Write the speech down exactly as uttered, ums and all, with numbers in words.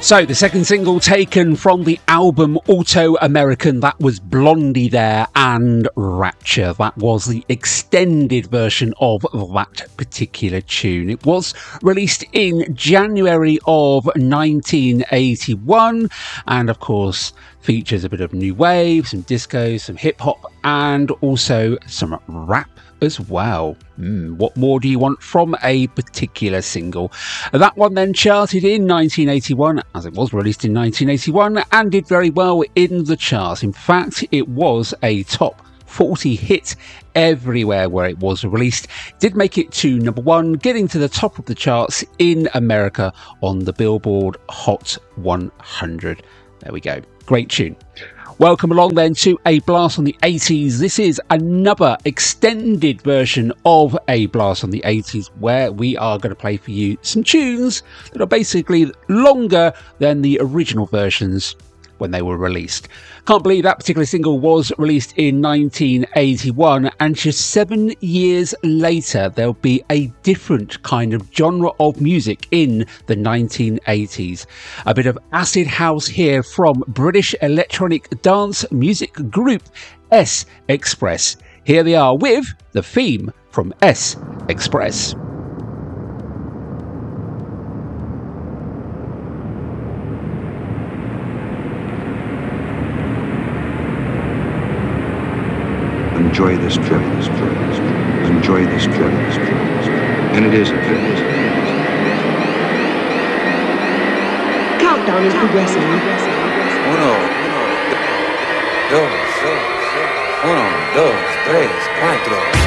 So, the second single taken from the album Auto American, that was Blondie there, and Rapture. That was the extended version of that particular tune. It was released in January of nineteen eighty-one, and of course features a bit of new wave, some disco, some hip hop, and also some rap as well. Mm, what more do you want from a particular single? That one then charted in nineteen eighty-one, as it was released in nineteen eighty-one, and did very well in the charts. In fact, it was a top forty hit everywhere where it was released. Did make it to number one, getting to the top of the charts in America on the Billboard Hot one hundred. There we go. Great tune. Welcome along then to A Blast on the eighties. This is another extended version of A Blast on the eighties, where we are going to play for you some tunes that are basically longer than the original versions when they were released. Can't believe that particular single was released in nineteen eighty-one, and just seven years later there'll be a different kind of genre of music in the nineteen eighties. A bit of acid house here from British electronic dance music group S Express. Here they are with the theme from S Express. Enjoy this trip, this trip, this trip. Enjoy this trip, this trip, this trip. And it is a trip. Countdown is progressing. Uno, dos, dos, uno, dos, tres, cuatro.